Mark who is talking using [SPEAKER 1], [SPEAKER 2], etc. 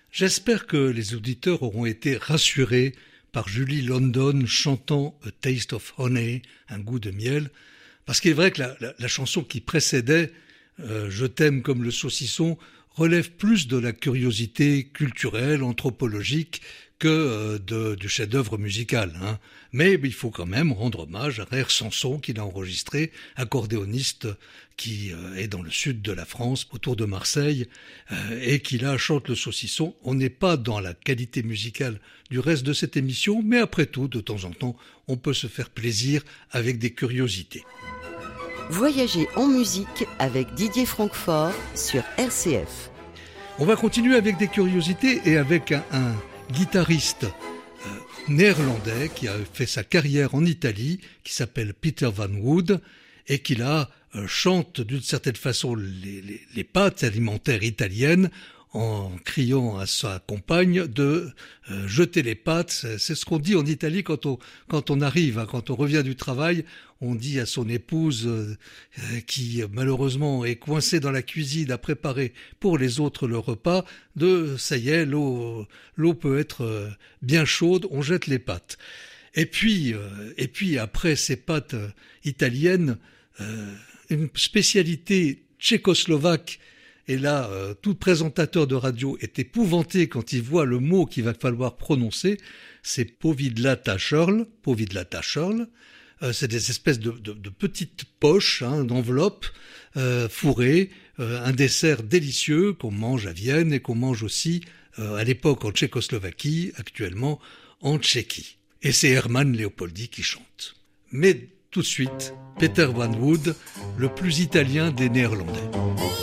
[SPEAKER 1] J'espère que les auditeurs auront été rassurés par Julie London chantant A Taste of Honey, un goût de miel, parce qu'il est vrai que la chanson qui précédait Je t'aime comme le saucisson relève plus de la curiosité culturelle, anthropologique que du chef-d'œuvre musical. Mais il faut quand même rendre hommage à Rare Sanson qu'il a enregistré, accordéoniste qui est dans le sud de la France, autour de Marseille, et qui là chante le saucisson. On n'est pas dans la qualité musicale du reste de cette émission, mais après tout, de temps en temps, on peut se faire plaisir avec des curiosités.
[SPEAKER 2] Voyager en musique avec Didier Francfort sur RCF.
[SPEAKER 1] On va continuer avec des curiosités et avec un guitariste néerlandais qui a fait sa carrière en Italie, qui s'appelle Peter Van Wood, et qui là chante d'une certaine façon les pâtes alimentaires italiennes en criant à sa compagne de jeter les pâtes. C'est ce qu'on dit en Italie quand on arrive, quand on revient du travail. On dit à son épouse qui malheureusement est coincée dans la cuisine à préparer pour les autres le repas, ça y est, l'eau peut être bien chaude, on jette les pâtes. Et puis après ces pâtes italiennes, une spécialité tchécoslovaque. Et là, tout présentateur de radio est épouvanté quand il voit le mot qu'il va falloir prononcer. C'est povidlata chorle. C'est des espèces de petites poches, d'enveloppes fourrées, un dessert délicieux qu'on mange à Vienne et qu'on mange aussi à l'époque en Tchécoslovaquie, actuellement en Tchéquie. Et c'est Herman Leopoldi qui chante. Mais tout de suite, Peter Van Wood, le plus italien des Néerlandais.